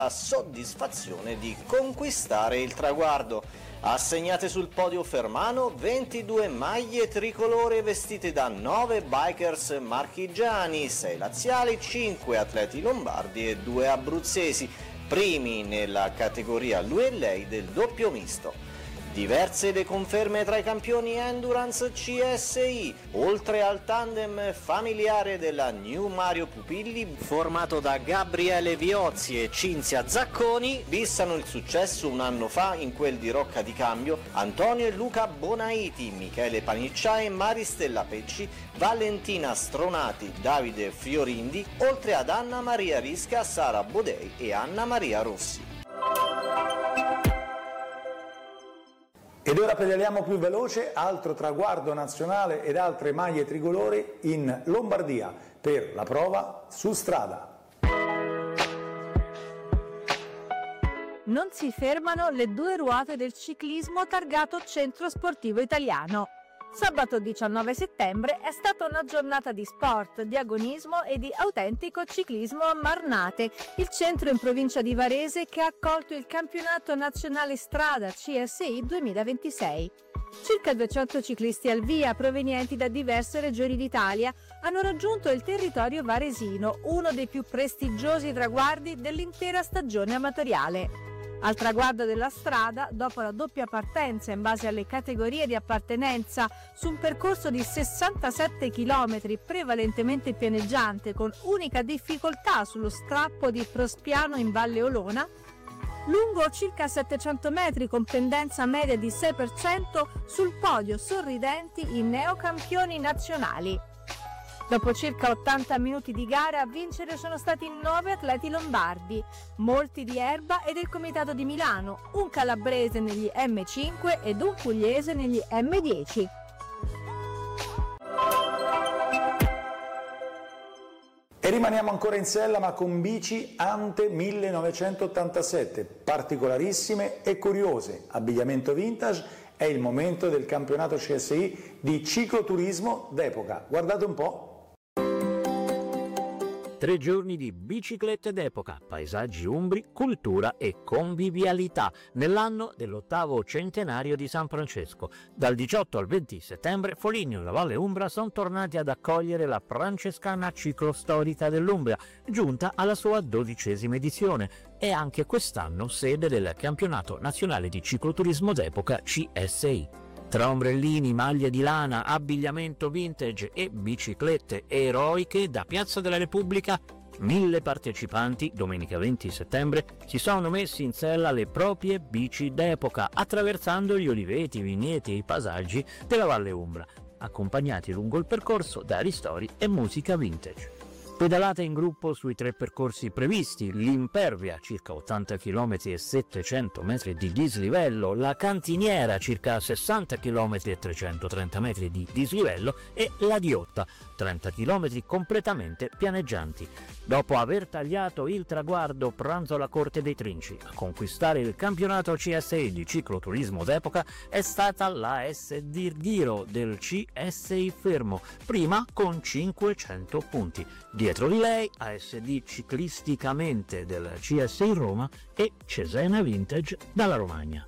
la soddisfazione di conquistare il traguardo. Assegnate sul podio Fermano 22 maglie tricolore vestite da 9 bikers marchigiani, 6 laziali, 5 atleti lombardi e 2 abruzzesi, primi nella categoria lui e lei del doppio misto. Diverse le conferme tra i campioni Endurance CSI, oltre al tandem familiare della New Mario Pupilli, formato da Gabriele Viozzi e Cinzia Zacconi, bissano il successo un anno fa in quel di Rocca di Cambio Antonio e Luca Bonaiti, Michele Paniccia e Maristella Pecci, Valentina Stronati, Davide Fiorindi, oltre ad Anna Maria Risca, Sara Bodei e Anna Maria Rossi. Ed ora pedaliamo più veloce, altro traguardo nazionale ed altre maglie tricolori in Lombardia per la prova su strada. Non si fermano le due ruote del ciclismo targato Centro Sportivo Italiano. Sabato 19 settembre è stata una giornata di sport, di agonismo e di autentico ciclismo a Marnate, il centro in provincia di Varese che ha accolto il campionato nazionale strada CSI 2026. Circa 200 ciclisti al via provenienti da diverse regioni d'Italia hanno raggiunto il territorio varesino, uno dei più prestigiosi traguardi dell'intera stagione amatoriale. Al traguardo della strada, dopo la doppia partenza in base alle categorie di appartenenza su un percorso di 67 km prevalentemente pianeggiante con unica difficoltà sullo strappo di Prospiano in Valle Olona, lungo circa 700 metri con pendenza media di 6%, sul podio sorridenti i neocampioni nazionali. Dopo circa 80 minuti di gara a vincere sono stati 9 atleti lombardi, molti di Erba e del Comitato di Milano, un calabrese negli M5 ed un pugliese negli M10. E rimaniamo ancora in sella ma con bici Ante 1987, particolarissime e curiose, abbigliamento vintage, è il momento del campionato CSI di cicloturismo d'epoca. Guardate un po'. 3 giorni di biciclette d'epoca, paesaggi umbri, cultura e convivialità nell'anno dell'8° centenario di San Francesco. Dal 18 al 20 settembre Foligno e la Valle Umbra sono tornati ad accogliere la Francescana Ciclostorica dell'Umbria, giunta alla sua 12ª edizione e anche quest'anno sede del Campionato Nazionale di Cicloturismo d'Epoca CSI. Tra ombrellini, maglie di lana, abbigliamento vintage e biciclette eroiche da Piazza della Repubblica, 1000 partecipanti, domenica 20 settembre, si sono messi in sella le proprie bici d'epoca, attraversando gli oliveti, i vigneti e i paesaggi della Valle Umbra, accompagnati lungo il percorso da ristori e musica vintage. Pedalate in gruppo sui 3 percorsi previsti, l'impervia, circa 80 km e 700 metri di dislivello, la cantiniera, circa 60 km e 330 metri di dislivello e la diotta, 30 km completamente pianeggianti. Dopo aver tagliato il traguardo pranzo alla Corte dei Trinci, a conquistare il campionato CSI di cicloturismo d'epoca è stata la SD Giro del CSI Fermo, prima con 500 punti. Dietro di lei ASD Ciclisticamente del CSI Roma e Cesena Vintage dalla Romagna.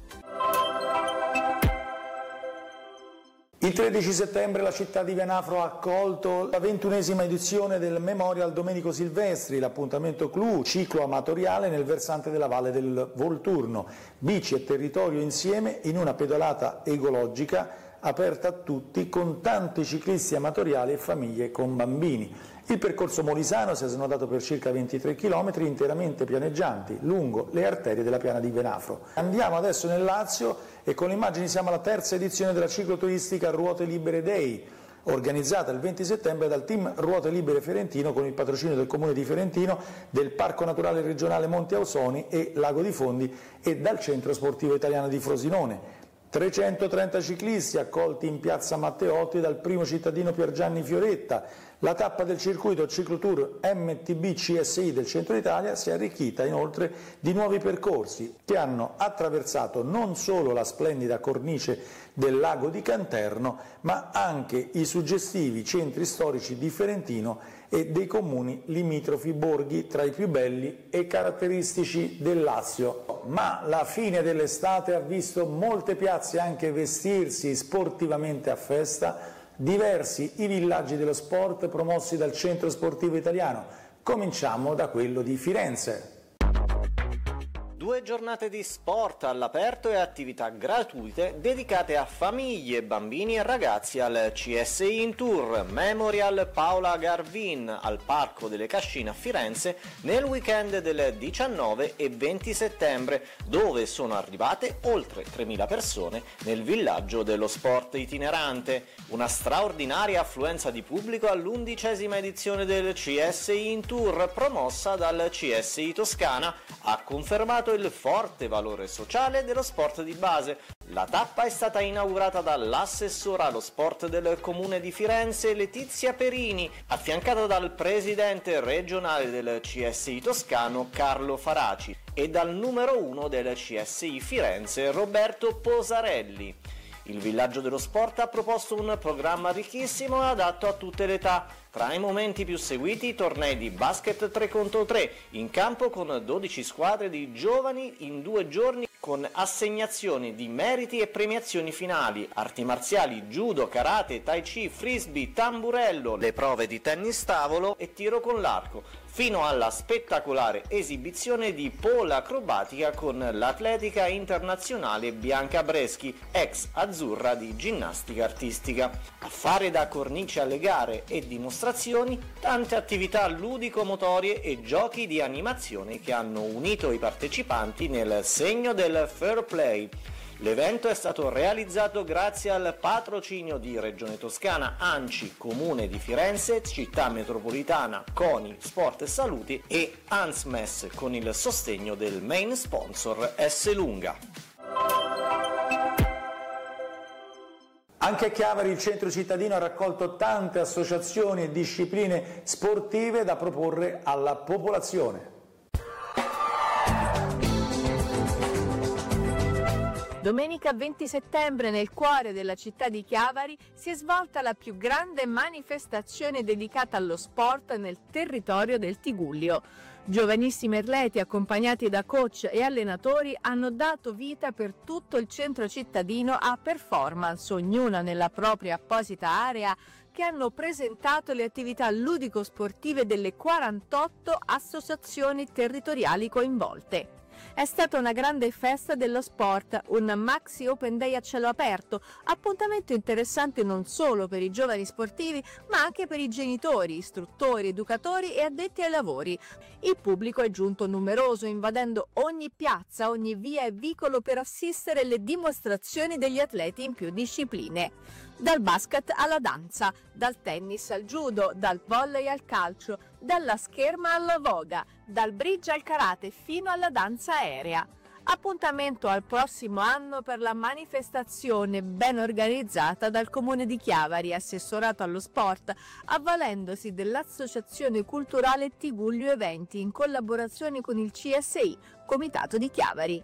Il 13 settembre la città di Venafro ha accolto la 21ª edizione del Memorial Domenico Silvestri, l'appuntamento clou ciclo amatoriale nel versante della Valle del Volturno, bici e territorio insieme in una pedalata ecologica aperta a tutti con tanti ciclisti amatoriali e famiglie con bambini. Il percorso molisano si è snodato per circa 23 km interamente pianeggianti lungo le arterie della piana di Venafro. Andiamo adesso nel Lazio e con le immagini siamo alla 3ª edizione della cicloturistica Ruote Libere Day, organizzata il 20 settembre dal team Ruote Libere Ferentino con il patrocinio del Comune di Ferentino, del Parco Naturale Regionale Monti Ausoni e Lago di Fondi e dal Centro Sportivo Italiano di Frosinone. 330 ciclisti accolti in piazza Matteotti dal primo cittadino Piergianni Fioretta, La tappa del circuito Ciclotour MTB CSI del Centro Italia si è arricchita inoltre di nuovi percorsi che hanno attraversato non solo la splendida cornice del lago di Canterno, ma anche i suggestivi centri storici di Ferentino e dei comuni limitrofi borghi tra i più belli e caratteristici del Lazio. Ma la fine dell'estate ha visto molte piazze anche vestirsi sportivamente a festa, diversi i villaggi dello sport promossi dal Centro Sportivo Italiano. Cominciamo da quello di Firenze. 2 giornate di sport all'aperto e attività gratuite dedicate a famiglie, bambini e ragazzi al CSI in Tour Memorial Paola Garvin al Parco delle Cascine a Firenze nel weekend del 19 e 20 settembre, dove sono arrivate oltre 3.000 persone nel villaggio dello sport itinerante. Una straordinaria affluenza di pubblico all'11ª edizione del CSI in Tour promossa dal CSI Toscana ha confermato il forte valore sociale dello sport di base. La tappa è stata inaugurata dall'assessora allo sport del comune di Firenze Letizia Perini, affiancata dal presidente regionale del CSI toscano Carlo Faraci e dal numero 1 del CSI Firenze Roberto Posarelli. Il villaggio dello sport ha proposto un programma ricchissimo e adatto a tutte le età. Tra i momenti più seguiti, tornei di basket 3 contro 3 in campo con 12 squadre di giovani in 2 giorni con assegnazioni di meriti e premiazioni finali, arti marziali, judo, karate, tai chi, frisbee, tamburello, le prove di tennis tavolo e tiro con l'arco, fino alla spettacolare esibizione di pole acrobatica con l'atletica internazionale Bianca Breschi, ex azzurra di ginnastica artistica. A fare da cornice alle gare e dimostrazioni, tante attività ludico-motorie e giochi di animazione che hanno unito i partecipanti nel segno del fair play. L'evento è stato realizzato grazie al patrocinio di Regione Toscana, ANCI, Comune di Firenze, Città Metropolitana, CONI, Sport e Saluti e ANSMES con il sostegno del main sponsor S. Lunga. Anche a Chiavari il centro cittadino ha raccolto tante associazioni e discipline sportive da proporre alla popolazione. Domenica 20 settembre nel cuore della città di Chiavari si è svolta la più grande manifestazione dedicata allo sport nel territorio del Tigullio. Giovanissimi atleti accompagnati da coach e allenatori hanno dato vita per tutto il centro cittadino a performance, ognuna nella propria apposita area, che hanno presentato le attività ludico-sportive delle 48 associazioni territoriali coinvolte. È stata una grande festa dello sport, un maxi open day a cielo aperto, appuntamento interessante non solo per i giovani sportivi ma anche per i genitori, istruttori, educatori e addetti ai lavori. Il pubblico è giunto numeroso, invadendo ogni piazza, ogni via e vicolo per assistere alle dimostrazioni degli atleti in più discipline. Dal basket alla danza, dal tennis al judo, dal volley al calcio, dalla scherma alla voga, dal bridge al karate fino alla danza aerea. Appuntamento al prossimo anno per la manifestazione ben organizzata dal Comune di Chiavari, assessorato allo sport, avvalendosi dell'Associazione Culturale Tigullio Eventi in collaborazione con il CSI, Comitato di Chiavari.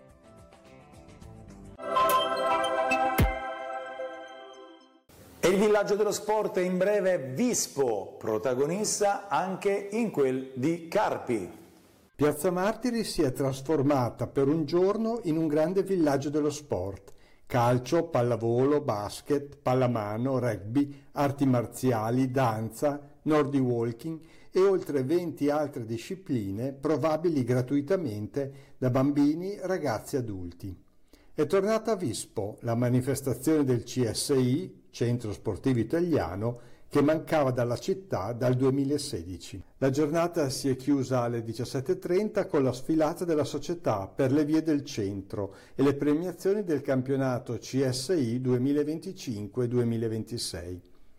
E il villaggio dello sport in breve Vispo, protagonista anche in quel di Carpi. Piazza Martiri si è trasformata per un giorno in un grande villaggio dello sport. Calcio, pallavolo, basket, pallamano, rugby, arti marziali, danza, nordic walking e oltre 20 altre discipline provabili gratuitamente da bambini, ragazzi e adulti. È tornata a Vispo, la manifestazione del CSI, Centro Sportivo Italiano, che mancava dalla città dal 2016. La giornata si è chiusa alle 17:30 con la sfilata della società per le vie del centro e le premiazioni del campionato CSI 2025-2026.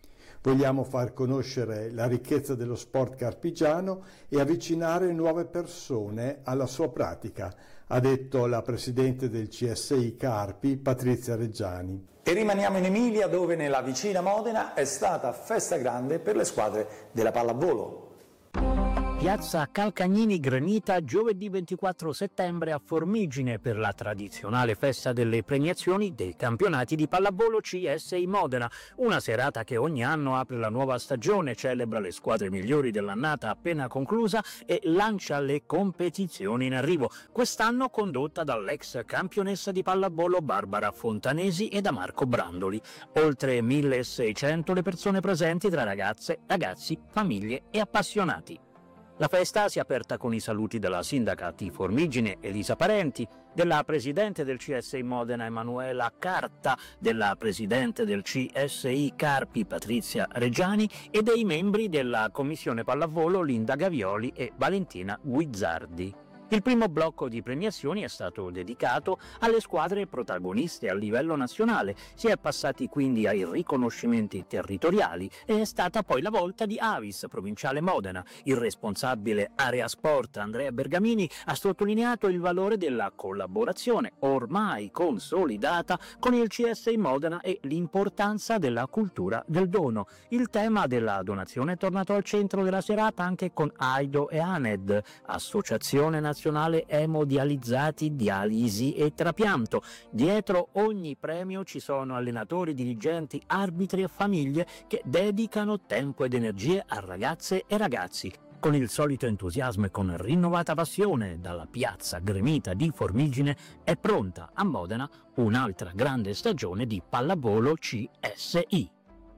Vogliamo far conoscere la ricchezza dello sport carpigiano e avvicinare nuove persone alla sua pratica, ha detto la presidente del CSI Carpi, Patrizia Reggiani. E rimaniamo in Emilia, dove nella vicina Modena è stata festa grande per le squadre della pallavolo. Piazza Calcagnini Granita giovedì 24 settembre a Formigine per la tradizionale festa delle premiazioni dei campionati di pallavolo CSI Modena, una serata che ogni anno apre la nuova stagione, celebra le squadre migliori dell'annata appena conclusa e lancia le competizioni in arrivo, quest'anno condotta dall'ex campionessa di pallavolo Barbara Fontanesi e da Marco Brandoli. Oltre 1600 le persone presenti tra ragazze, ragazzi, famiglie e appassionati. La festa si è aperta con i saluti della sindaca di Formigine Elisa Parenti, della presidente del CSI Modena Emanuela Carta, della presidente del CSI Carpi Patrizia Reggiani e dei membri della commissione pallavolo Linda Gavioli e Valentina Guizzardi. Il primo blocco di premiazioni è stato dedicato alle squadre protagoniste a livello nazionale, si è passati quindi ai riconoscimenti territoriali e è stata poi la volta di Avis, provinciale Modena. Il responsabile area sport Andrea Bergamini ha sottolineato il valore della collaborazione ormai consolidata con il CSI Modena e l'importanza della cultura del dono. Il tema della donazione è tornato al centro della serata anche con AIDO e ANED, Associazione Nazionale Emodializzati, Dialisi e Trapianto. Dietro ogni premio ci sono allenatori, dirigenti, arbitri e famiglie che dedicano tempo ed energie a ragazze e ragazzi. Con il solito entusiasmo e con rinnovata passione, dalla piazza gremita di Formigine è pronta a Modena un'altra grande stagione di pallavolo CSI.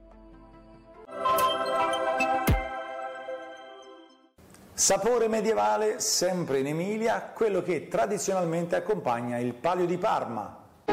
Sapore medievale, sempre in Emilia, quello che tradizionalmente accompagna il Palio di Parma.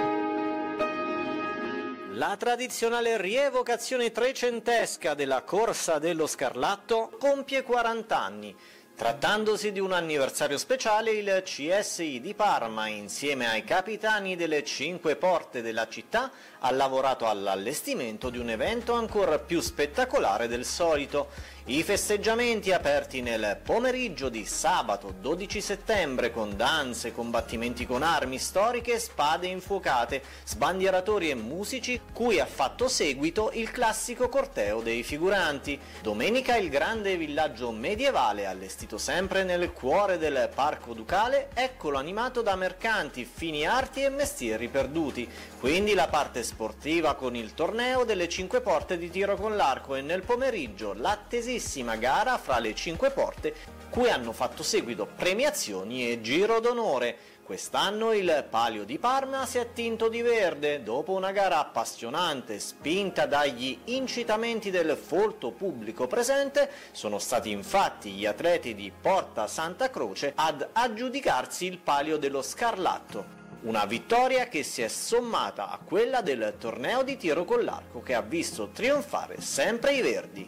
La tradizionale rievocazione trecentesca della Corsa dello Scarlatto compie 40 anni. Trattandosi di un anniversario speciale, il CSI di Parma, insieme ai capitani delle 5 porte della città, ha lavorato all'allestimento di un evento ancora più spettacolare del solito. I festeggiamenti aperti nel pomeriggio di sabato 12 settembre con danze, combattimenti con armi storiche, spade infuocate, sbandieratori e musici, cui ha fatto seguito il classico corteo dei figuranti. Domenica il grande villaggio medievale, allestito sempre nel cuore del Parco Ducale, eccolo animato da mercanti, fini arti e mestieri perduti. Quindi la parte sportiva con il torneo delle 5 porte di tiro con l'arco e nel pomeriggio l'attesissima gara fra le 5 porte, cui hanno fatto seguito premiazioni e giro d'onore. Quest'anno il Palio di Parma si è tinto di verde, dopo una gara appassionante spinta dagli incitamenti del folto pubblico presente. Sono stati infatti gli atleti di Porta Santa Croce ad aggiudicarsi il Palio dello Scarlatto. Una vittoria che si è sommata a quella del torneo di tiro con l'arco, che ha visto trionfare sempre i verdi.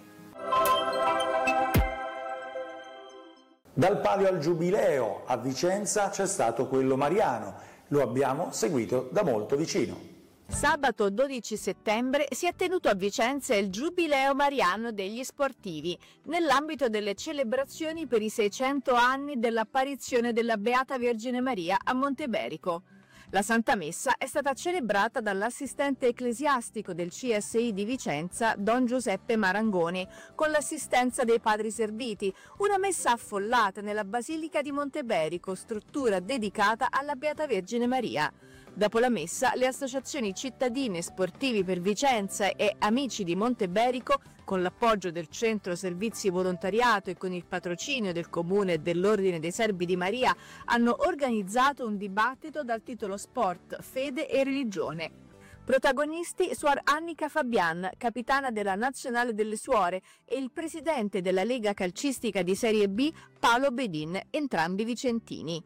Dal Palio al Giubileo a Vicenza c'è stato quello mariano, lo abbiamo seguito da molto vicino. Sabato 12 settembre si è tenuto a Vicenza il Giubileo Mariano degli Sportivi, nell'ambito delle celebrazioni per i 600 anni dell'apparizione della Beata Vergine Maria a Monteberico. La Santa Messa è stata celebrata dall'assistente ecclesiastico del CSI di Vicenza, Don Giuseppe Marangoni, con l'assistenza dei padri serviti, una messa affollata nella Basilica di Monteberico, struttura dedicata alla Beata Vergine Maria. Dopo la messa, le associazioni cittadine, sportivi per Vicenza e Amici di Monteberico, con l'appoggio del Centro Servizi Volontariato e con il patrocinio del Comune e dell'Ordine dei Servi di Maria, hanno organizzato un dibattito dal titolo Sport, Fede e Religione. Protagonisti Suor Annica Fabian, capitana della Nazionale delle Suore, e il presidente della Lega Calcistica di Serie B, Paolo Bedin, entrambi vicentini.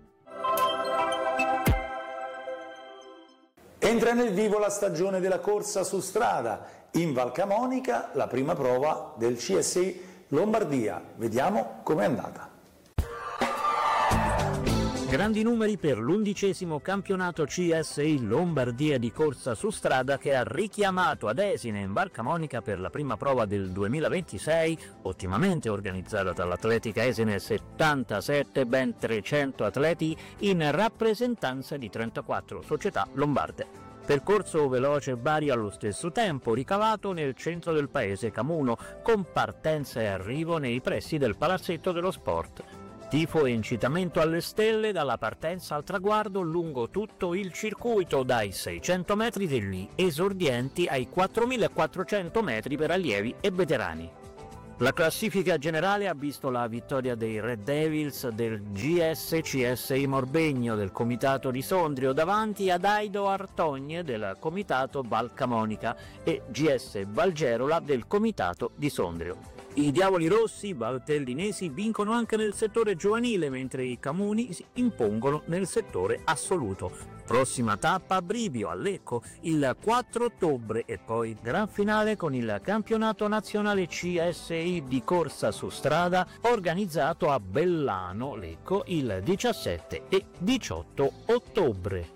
Entra nel vivo la stagione della corsa su strada. In Val Camonica la prima prova del CSI Lombardia. Vediamo com'è andata. Grandi numeri per l'11° campionato CSI Lombardia di corsa su strada, che ha richiamato ad Esine in Barca Monica per la prima prova del 2026, ottimamente organizzata dall'Atletica Esine 77, ben 300 atleti in rappresentanza di 34 società lombarde. Percorso veloce e vario allo stesso tempo, ricavato nel centro del paese Camuno, con partenza e arrivo nei pressi del Palazzetto dello Sport. Tifo e incitamento alle stelle dalla partenza al traguardo lungo tutto il circuito, dai 600 metri degli esordienti ai 4.400 metri per allievi e veterani. La classifica generale ha visto la vittoria dei Red Devils del GS-CSI Morbegno del Comitato di Sondrio davanti ad Aido Artogne del Comitato Val Camonica e GS Valgerola del Comitato di Sondrio. I Diavoli Rossi valtellinesi vincono anche nel settore giovanile, mentre i Camuni si impongono nel settore assoluto. Prossima tappa a Brivio, a Lecco, il 4 ottobre e poi gran finale con il campionato nazionale CSI di corsa su strada organizzato a Bellano, Lecco, il 17 e 18 ottobre.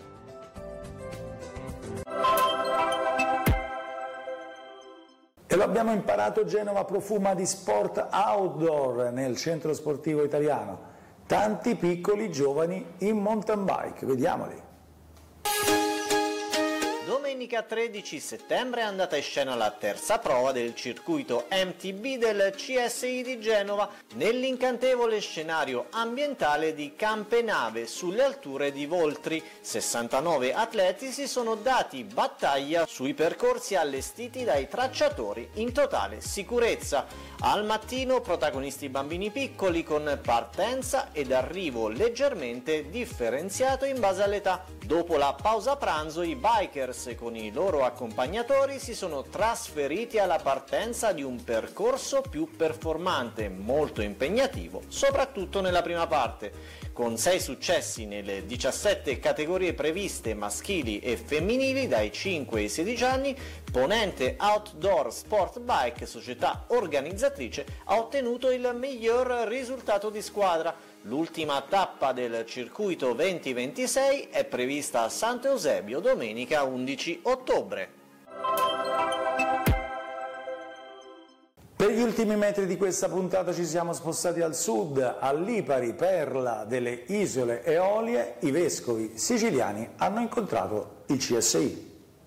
E lo abbiamo imparato, Genova profuma di sport outdoor nel centro sportivo italiano. Tanti piccoli giovani in mountain bike, vediamoli. Domenica 13 settembre è andata in scena la terza prova del circuito MTB del CSI di Genova nell'incantevole scenario ambientale di Campenave sulle alture di Voltri. 69 atleti si sono dati battaglia sui percorsi allestiti dai tracciatori in totale sicurezza. Al mattino protagonisti bambini piccoli con partenza ed arrivo leggermente differenziato in base all'età. Dopo la pausa pranzo i bikers con i loro accompagnatori si sono trasferiti alla partenza di un percorso più performante, molto impegnativo, soprattutto nella prima parte. Con 6 successi nelle 17 categorie previste maschili e femminili dai 5 ai 16 anni, Ponente Outdoor Sport Bike, società organizzatrice, ha ottenuto il miglior risultato di squadra. L'ultima tappa del circuito 2026 è prevista a Sant'Eusebio domenica 11 ottobre. Per gli ultimi metri di questa puntata ci siamo spostati al sud, a Lipari, perla delle isole Eolie. I vescovi siciliani hanno incontrato il CSI.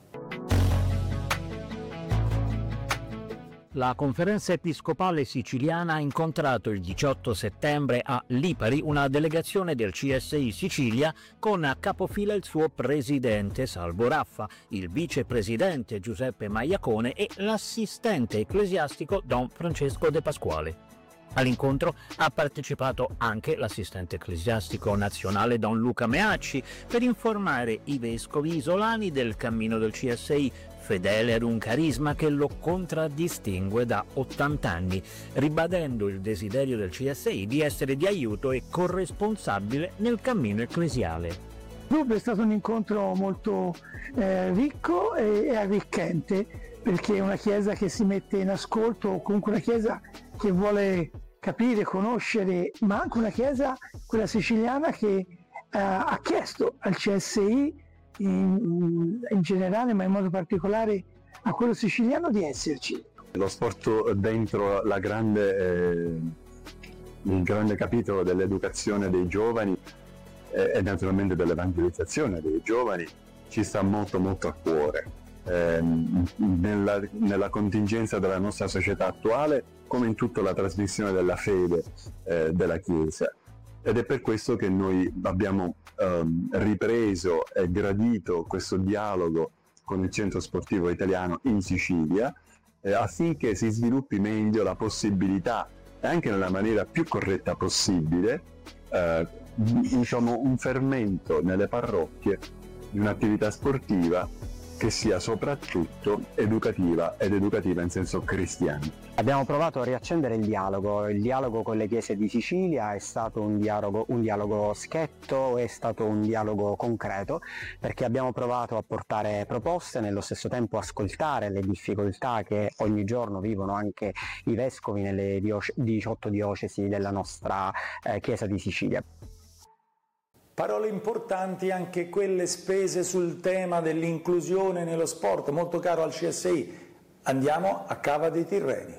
La Conferenza Episcopale Siciliana ha incontrato il 18 settembre a Lipari una delegazione del CSI Sicilia con a capofila il suo presidente Salvo Raffa, il vicepresidente Giuseppe Maiacone e l'assistente ecclesiastico Don Francesco De Pasquale. All'incontro ha partecipato anche l'assistente ecclesiastico nazionale Don Luca Meacci per informare i vescovi isolani del cammino del CSI, fedele ad un carisma che lo contraddistingue da 80 anni, ribadendo il desiderio del CSI di essere di aiuto e corresponsabile nel cammino ecclesiale. È stato un incontro molto ricco e arricchente, perché è una chiesa che si mette in ascolto, o comunque una chiesa che vuole capire, conoscere, ma anche una chiesa, quella siciliana, che ha chiesto al CSI in generale, ma in modo particolare a quello siciliano, di esserci. Lo sport dentro il grande capitolo dell'educazione dei giovani e naturalmente dell'evangelizzazione dei giovani ci sta molto molto a cuore. Nella contingenza della nostra società attuale, come in tutta la trasmissione della fede della Chiesa. Ed è per questo che noi abbiamo ripreso e gradito questo dialogo con il Centro Sportivo Italiano in Sicilia, affinché si sviluppi meglio la possibilità, e anche nella maniera più corretta possibile, un fermento nelle parrocchie di un'attività sportiva che sia soprattutto educativa ed educativa in senso cristiano. Abbiamo provato a riaccendere il dialogo con le chiese di Sicilia. È stato un dialogo schietto, è stato un dialogo concreto, perché abbiamo provato a portare proposte, nello stesso tempo ascoltare le difficoltà che ogni giorno vivono anche i vescovi nelle 18 diocesi della nostra Chiesa di Sicilia. Parole importanti anche quelle spese sul tema dell'inclusione nello sport, molto caro al CSI. Andiamo a Cava dei Tirreni.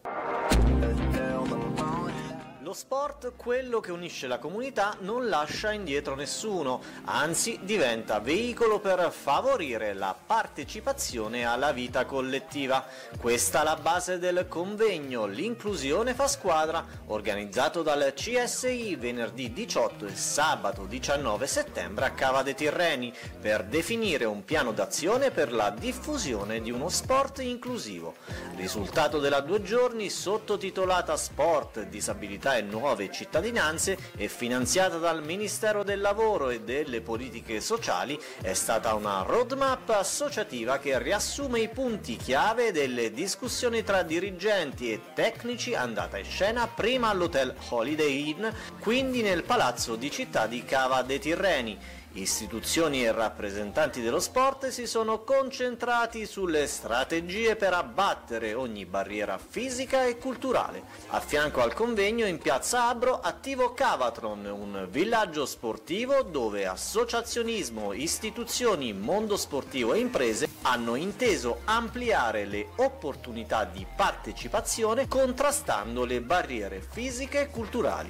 Lo sport, quello che unisce la comunità, non lascia indietro nessuno, anzi diventa veicolo per favorire la partecipazione alla vita collettiva. Questa è la base del convegno L'inclusione fa squadra, organizzato dal CSI venerdì 18 e sabato 19 settembre a Cava dei Tirreni, per definire un piano d'azione per la diffusione di uno sport inclusivo. Risultato della 2 giorni, sottotitolata Sport, Disabilità e Nuove Cittadinanze e finanziata dal Ministero del Lavoro e delle Politiche Sociali, è stata una roadmap associativa che riassume i punti chiave delle discussioni tra dirigenti e tecnici, andata in scena prima all'Hotel Holiday Inn, quindi nel Palazzo di Città di Cava dei Tirreni. Istituzioni e rappresentanti dello sport si sono concentrati sulle strategie per abbattere ogni barriera fisica e culturale. A fianco al convegno in Piazza Abro attivo Cavatron, un villaggio sportivo dove associazionismo, istituzioni, mondo sportivo e imprese hanno inteso ampliare le opportunità di partecipazione contrastando le barriere fisiche e culturali.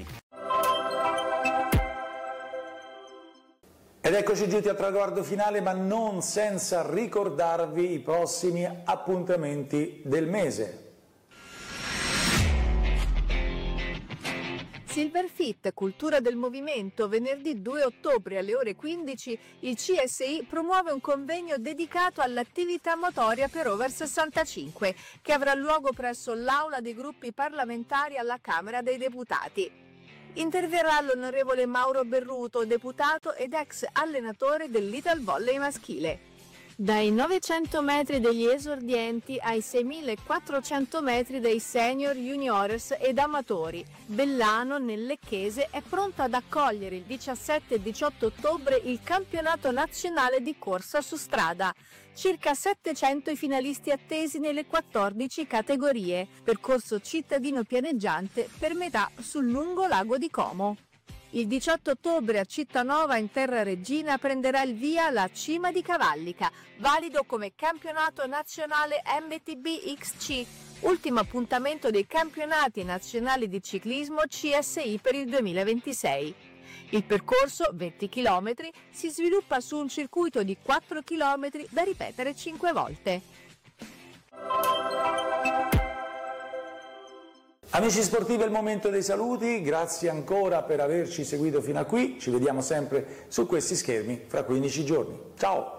Ed eccoci giunti al traguardo finale, ma non senza ricordarvi i prossimi appuntamenti del mese. Silverfit, cultura del movimento, venerdì 2 ottobre alle ore 15 il CSI promuove un convegno dedicato all'attività motoria per over 65 che avrà luogo presso l'Aula dei gruppi parlamentari alla Camera dei Deputati. Interverrà l'onorevole Mauro Berruto, deputato ed ex allenatore del Little Volley maschile. Dai 900 metri degli esordienti ai 6.400 metri dei senior, juniores ed amatori, Bellano nel Lecchese è pronto ad accogliere il 17 e 18 ottobre il campionato nazionale di corsa su strada. Circa 700 i finalisti attesi nelle 14 categorie, percorso cittadino pianeggiante per metà sul lungo lago di Como. Il 18 ottobre a Cittanova in Terra Regina prenderà il via la Cima di Cavallica, valido come campionato nazionale MTB XC, ultimo appuntamento dei campionati nazionali di ciclismo CSI per il 2026. Il percorso, 20 km, si sviluppa su un circuito di 4 km da ripetere 5 volte. Amici sportivi, è il momento dei saluti, grazie ancora per averci seguito fino a qui, ci vediamo sempre su questi schermi fra 15 giorni. Ciao!